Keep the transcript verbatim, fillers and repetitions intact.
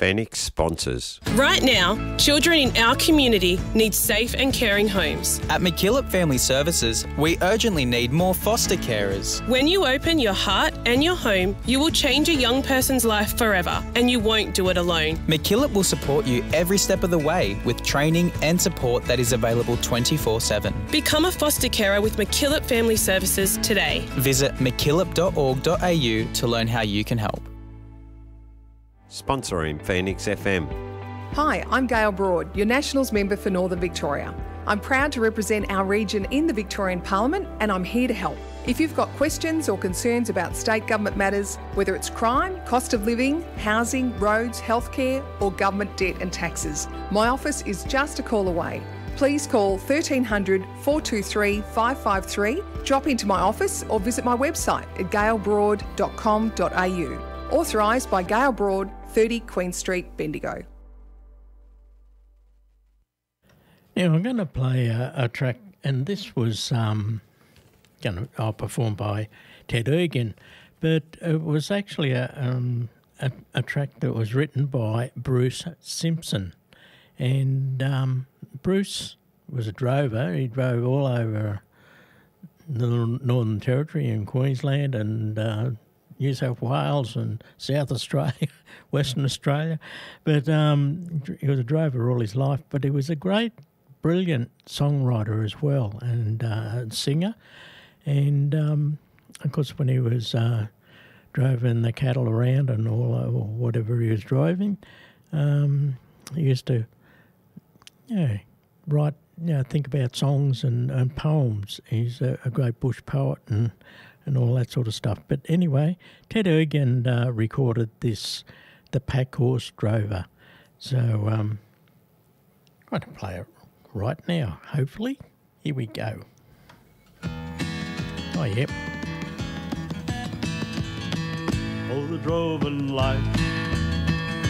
Phoenix sponsors. Right now, children in our community need safe and caring homes. At McKillop Family Services, we urgently need more foster carers. When you open your heart and your home, you will change a young person's life forever, and you won't do it alone. McKillop will support you every step of the way with training and support that is available twenty-four seven. Become a foster carer with McKillop Family Services today. Visit mckillop dot org dot a u to learn how you can help. Sponsoring Phoenix F M. Hi, I'm Gail Broad, your Nationals member for Northern Victoria. I'm proud to represent our region in the Victorian Parliament, and I'm here to help. If you've got questions or concerns about state government matters, whether it's crime, cost of living, housing, roads, healthcare, or government debt and taxes, my office is just a call away. Please call thirteen hundred, four two three, five five three, drop into my office or visit my website at gail broad dot com dot a u. Authorised by Gail Broad, thirty Queen Street, Bendigo. Now I'm going to play a, a track, and this was um, going to oh, performed by Ted Ergin, but it was actually a, um, a a track that was written by Bruce Simpson, and um, Bruce was a drover. He drove all over the Northern Territory and Queensland and uh, New South Wales and South Australia, Western Australia. But um, he was a drover all his life, but he was a great, brilliant songwriter as well and uh, singer. And, um, of course, when he was uh, driving the cattle around and all uh, or whatever he was driving, um, he used to you know, write, you know, think about songs and, and poems. He's a, a great bush poet and and all that sort of stuff. But anyway, Ted Ergin uh, recorded this, The Pack Horse Drover. So um, I'm going to play it right now, hopefully. Here we go. Oh, yep. Oh, the droving life